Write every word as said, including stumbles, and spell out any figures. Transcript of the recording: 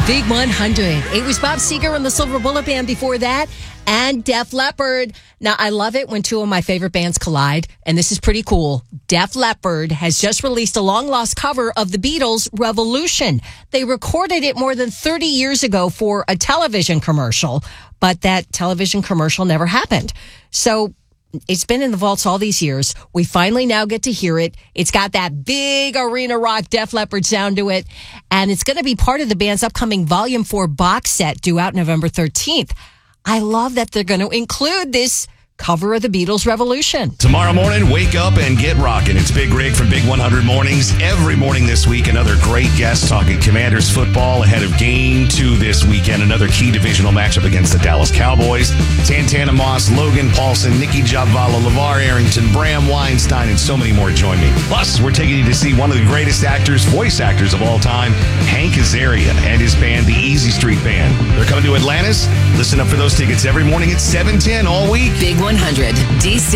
Big one hundred. It was Bob Seger and the Silver Bullet Band before that, and Def Leppard. Now, I love it when two of my favorite bands collide, and this is pretty cool. Def Leppard has just released a long-lost cover of the Beatles' Revolution. They recorded it more than thirty years ago for a television commercial, but that television commercial never happened. So it's been in the vaults all these years. We finally now get to hear it. It's got that big arena rock Def Leppard sound to it. And it's going to be part of the band's upcoming Volume four box set due out November thirteenth. I love that they're going to include this cover of the Beatles' Revolution. Tomorrow morning, wake up and get rocking. It's Big Rig from Big one hundred Mornings. Every morning this week, another great guest talking Commanders football ahead of game two this weekend. Another key divisional matchup against the Dallas Cowboys. Santana Moss, Logan Paulson, Nikki Jabvala, LeVar Arrington, Bram Weinstein, and so many more join me. Plus, we're taking you to see one of the greatest actors, voice actors of all time, Hank Azaria, and his band, the Easy Street Band. They're coming to Atlantis. Listen up for those tickets every morning at seven ten all week. Big one hundred, D C